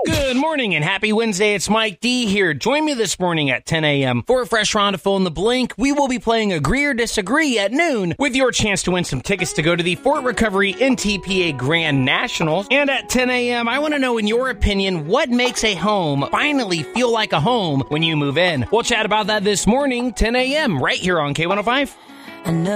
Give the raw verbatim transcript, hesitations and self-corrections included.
Good morning and happy Wednesday. It's Mike D here. Join me this morning at ten a.m. for a fresh round of Fill in the Blank. We will be playing Agree or Disagree at noon with your chance to win some tickets to go to the Fort Recovery N T P A Grand Nationals. And at ten a.m., I want to know, in your opinion, what makes a home finally feel like a home when you move in? We'll chat about that this morning, ten a.m., right here on K one oh five. I know